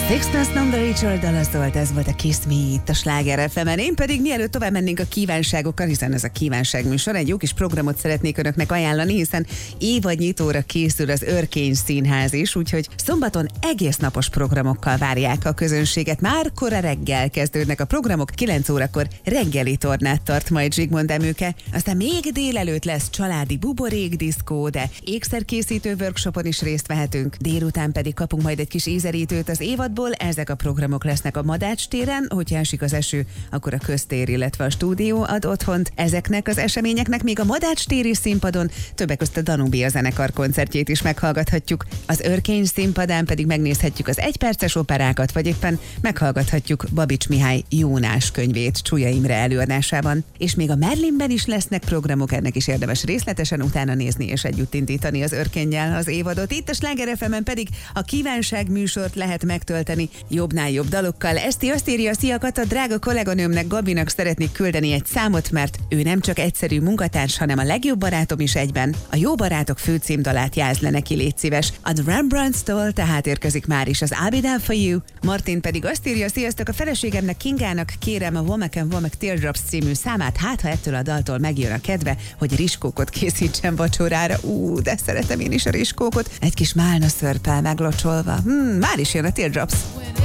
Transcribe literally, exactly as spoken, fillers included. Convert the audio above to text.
Sixpence None the Richer dala szólt, ez volt a Kiss Me itt a Sláger ef emen. Én pedig mielőtt tovább mennénk a kívánságokkal, hiszen ez a kívánságműsor, egy jó kis programot szeretnék önöknek ajánlani, hiszen évadnyitóra készül az Örkény Színház is, úgyhogy szombaton egész napos programokkal várják a közönséget. Már kora reggel kezdődnek a programok, kilenc órakor reggeli tornát tart majd Zsigmond Emőke, aztán még délelőtt lesz családi buborékdiszkó, de ékszerkészítő workshopon is részt vehetünk, délután pedig kapunk majd egy kis ízerítőt az évadból. Ezek a programok lesznek a Madács téren, hogyha esik az eső, akkor a Köztér, illetve a stúdió ad otthont ezeknek az eseményeknek, még a Madács téri színpadon többek között a Danubia zenekar koncertjét is meghallgathatjuk. Az Örkény színpadán pedig megnézhetjük az egyperces operákat, vagy éppen meghallgathatjuk Babics Mihály Jónás könyvét Csuja Imre előadásában. És még a Merlinben is lesznek programok, ennek is érdemes részletesen utána nézni és együtt indítani az Örkénnyel az évadot. Itt a Sláger ef emen pedig a kívánság műsort lehet megtölteni jobbnál jobb dalokkal. Eszti azt írja, szia Kata, drága kolléganőmnek, Gabinak szeretnék küldeni egy számot, mert ő nem csak egyszerű munkatárs, hanem a legjobb barátom is egyben. A Jó Barátok főcímdalát jázd le neki, légy szíves. A Rembrandts-tól tehát érkezik már is az I'll Be Down For You. Martin pedig azt írja, sziasztok, a feleségemnek, Kingának kérem a Womack and Womack Teardrops című számát, hát ha ettől a daltól megjön a kedve, hogy riskókot készítsen vacsorára. Ú, de szeretem én is a riskókot. Egy kis málna szörppel meglocsolva. Hmm, már is jön a Teardrops.